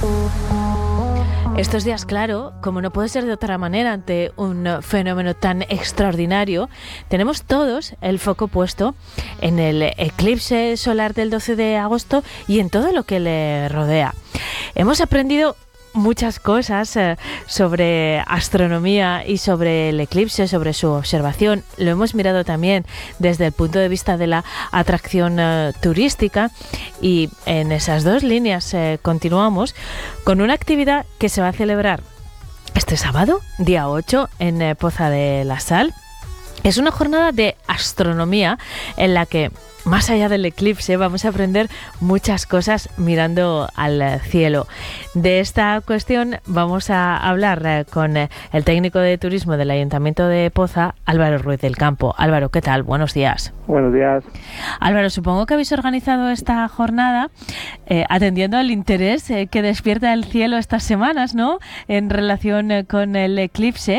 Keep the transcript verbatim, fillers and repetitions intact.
Estos días, claro, como no puede ser de otra manera ante un fenómeno tan extraordinario, tenemos todos el foco puesto en el eclipse solar del doce de agosto y en todo lo que le rodea. Hemos aprendido muchas cosas eh, sobre astronomía y sobre el eclipse, sobre su observación. Lo hemos mirado también desde el punto de vista de la atracción eh, turística, y en esas dos líneas eh, continuamos con una actividad que se va a celebrar este sábado, día ocho, en eh, Poza de la Sal. Es una jornada de astronomía en la que, más allá del eclipse, vamos a aprender muchas cosas mirando al cielo. De esta cuestión vamos a hablar con el técnico de turismo del Ayuntamiento de Poza, Álvaro Ruiz del Campo. Álvaro, ¿qué tal? Buenos días. Buenos días. Álvaro, supongo que habéis organizado esta jornada eh, atendiendo al interés eh, que despierta el cielo estas semanas, ¿no?, en relación eh, con el eclipse.